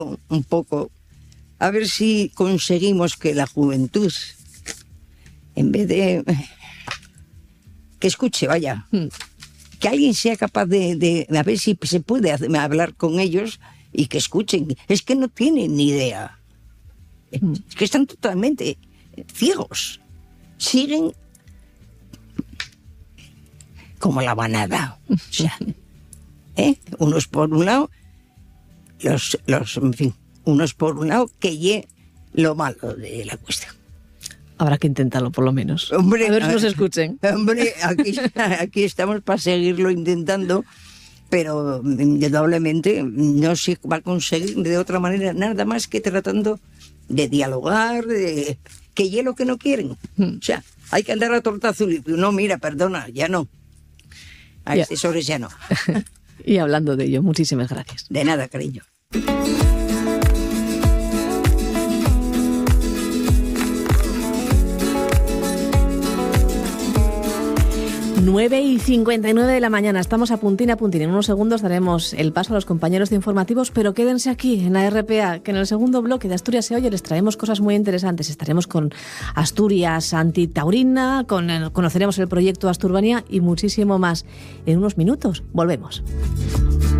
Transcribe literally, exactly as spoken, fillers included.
un poco, a ver si conseguimos que la juventud, en vez de que escuche, vaya, mm. que alguien sea capaz de, de, de a ver si se puede hacer, hablar con ellos y que escuchen. Es que no tienen ni idea. Mm. Es que están totalmente ciegos. Siguen como la manada. O sea, ¿eh? Unos por un lado, los, los, en fin, unos por un lado, que ye lo malo de la cuestión. Habrá que intentarlo, por lo menos. Hombre, a ver si nos escuchen. Hombre, aquí, aquí estamos para seguirlo intentando, pero indudablemente no se va a conseguir de otra manera, nada más que tratando de dialogar, de que ye lo que no quieren. Hmm. O sea, hay que andar a tortazo y no, mira, perdona, ya no. A ya. Asesores ya no. Y hablando de ello, muchísimas gracias. De nada, cariño. nueve y cincuenta y nueve de la mañana, estamos a puntín a puntín. En unos segundos daremos el paso a los compañeros de informativos, pero quédense aquí en la R P A, que en el segundo bloque de Asturias se oye les traemos cosas muy interesantes. Estaremos con Asturias Antitaurina, con el, conoceremos el proyecto Asturbanía y muchísimo más. En unos minutos volvemos.